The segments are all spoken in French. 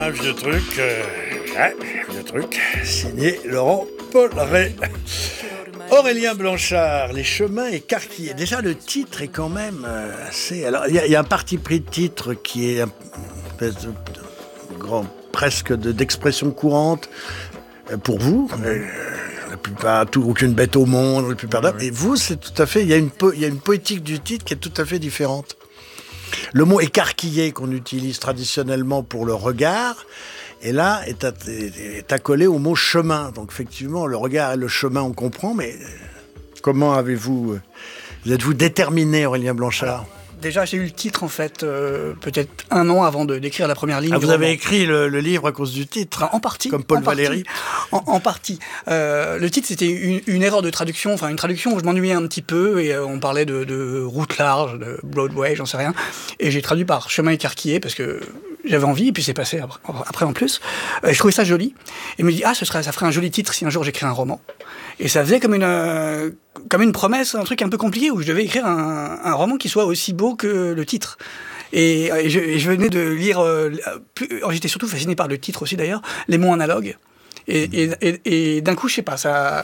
Un vieux truc, vieux truc, signé Laurent Polleret. Aurélien Blanchard, Les chemins écarquillés. Déjà, le titre est quand même assez... Alors, il y a un parti pris de titre qui est une espèce de grand, presque d'expression courante pour vous. La plupart, aucune bête au monde, la plupart d'hommes. Et vous, c'est tout à fait... Il y a une poétique du titre qui est tout à fait différente. Le mot écarquillé qu'on utilise traditionnellement pour le regard, et là, est accolé au mot chemin. Donc effectivement, le regard et le chemin, on comprend, mais comment vous êtes-vous déterminé, Aurélien Blanchard ? Déjà, j'ai eu le titre, en fait, peut-être un an avant d'écrire la première ligne. Vous avez écrit le livre à cause du titre ? En partie. Comme Paul Valéry ? En partie. Le titre, c'était une erreur de traduction, enfin une traduction où je m'ennuyais un petit peu, et on parlait de route large, de Broadway, j'en sais rien. Et j'ai traduit par chemin écarquillé, parce que j'avais envie, et puis c'est passé après en plus. Je trouvais ça joli. Et je me dis, ça ferait un joli titre si un jour j'écris un roman. Et ça faisait comme une promesse, un truc un peu compliqué, où je devais écrire un roman qui soit aussi beau que le titre. Et je venais de lire, j'étais surtout fasciné par le titre aussi d'ailleurs, Les mots analogues. Et d'un coup, je sais pas, ça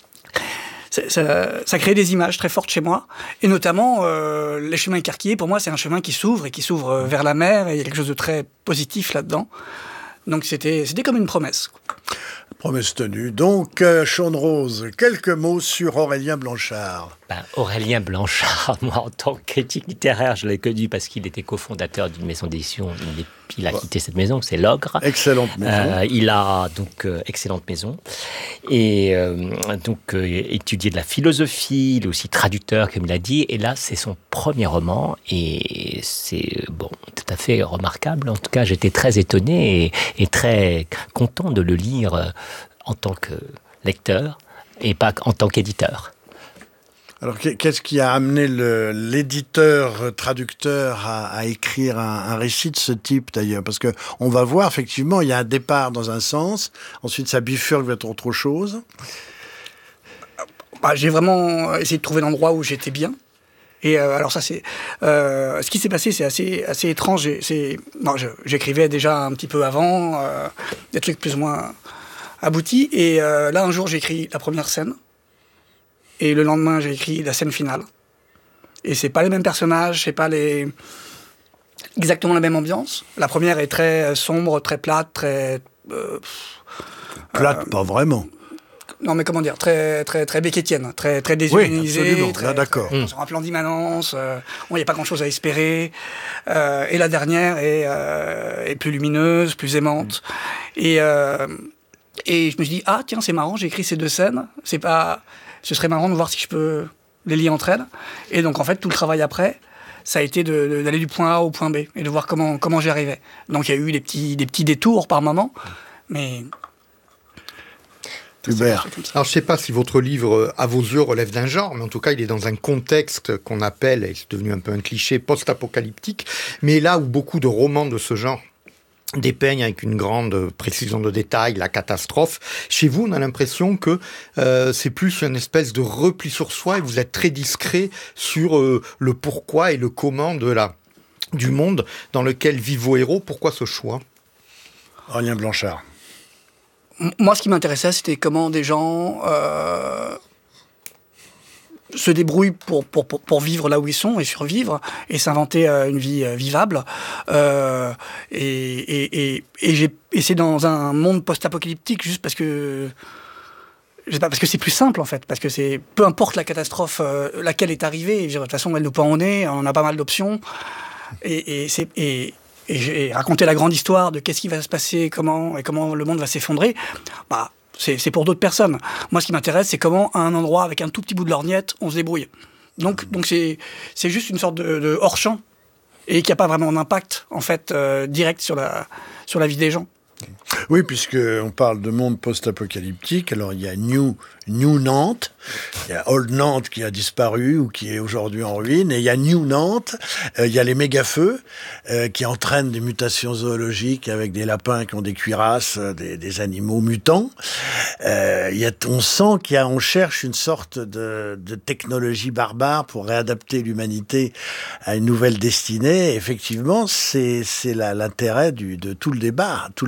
crée des images très fortes chez moi. Et notamment, les chemins écarquillés, pour moi, c'est un chemin qui s'ouvre et qui s'ouvre vers la mer. Et il y a quelque chose de très positif là-dedans. Donc c'était comme une promesse. Promesse tenue. Donc, Sean Rose, quelques mots sur Aurélien Blanchard. Aurélien Blanchard, moi, en tant que critique littéraire, je l'ai connu parce qu'il était cofondateur d'une maison d'édition. Il a quitté cette maison, c'est l'Ogre. Excellente maison. Il a donc excellente maison. Et étudié de la philosophie, il est aussi traducteur, comme il a dit. Et là, c'est son premier roman. Et c'est tout à fait remarquable. En tout cas, j'étais très étonné et très content de le lire en tant que lecteur et pas en tant qu'éditeur. Alors, qu'est-ce qui a amené l'éditeur-traducteur à écrire un récit de ce type, d'ailleurs ? Parce qu'on va voir, effectivement, il y a un départ dans un sens, ensuite ça bifurque vers autre chose. J'ai vraiment essayé de trouver l'endroit où j'étais bien. Et alors ça, c'est... ce qui s'est passé, c'est assez étrange. J'écrivais déjà un petit peu avant, des trucs plus ou moins aboutis. Et là, un jour, j'ai écrit la première scène. Et le lendemain, j'ai écrit la scène finale. Et c'est pas les mêmes personnages, c'est pas exactement la même ambiance. La première est très sombre, très plate, très... plate, pas vraiment. Non, mais comment dire, très, très, très Beckettienne, très, très déshumanisée. Oui, absolument, là, d'accord. Sur un plan d'immanence, il n'y a pas grand-chose à espérer. Et la dernière est plus lumineuse, plus aimante. Et je me suis dit, tiens, c'est marrant, j'ai écrit ces deux scènes. Ce serait marrant de voir si je peux les lier entre elles. Et donc, en fait, tout le travail après, ça a été d'aller du point A au point B et de voir comment j'y arrivais. Donc, il y a eu des petits détours par moment, mais... Hubert. Alors, je ne sais pas si votre livre, à vos yeux, relève d'un genre, mais en tout cas, il est dans un contexte qu'on appelle, et c'est devenu un peu un cliché, post-apocalyptique, mais là où beaucoup de romans de ce genre dépeignent avec une grande précision de détail la catastrophe. Chez vous, on a l'impression que c'est plus une espèce de repli sur soi et vous êtes très discret sur le pourquoi et le comment du monde dans lequel vivent vos héros. Pourquoi ce choix ? Aurélien Blanchard. Moi, ce qui m'intéressait, c'était comment des gens se débrouillent pour vivre là où ils sont et survivre et s'inventer une vie vivable. Et c'est dans un monde post-apocalyptique juste parce que... Je sais pas, parce que c'est plus simple en fait, parce que c'est peu importe la catastrophe laquelle est arrivée, de toute façon elle nous pend au nez, on a pas mal d'options et j'ai raconté la grande histoire de qu'est-ce qui va se passer, comment le monde va s'effondrer. C'est pour d'autres personnes. Moi, ce qui m'intéresse, c'est comment, à un endroit, avec un tout petit bout de lorgnette, on se débrouille. Donc c'est juste une sorte de hors-champ et qui n'a pas vraiment d'impact, en fait, direct sur la vie des gens. Oui, puisqu'on parle de monde post-apocalyptique, alors il y a New Nantes, il y a Old Nantes qui a disparu ou qui est aujourd'hui en ruine, et il y a New Nantes, il y a les méga-feux qui entraînent des mutations zoologiques avec des lapins qui ont des cuirasses, des animaux mutants. On sent qu'on cherche une sorte de technologie barbare pour réadapter l'humanité à une nouvelle destinée. Et effectivement, c'est l'intérêt de tout le débat.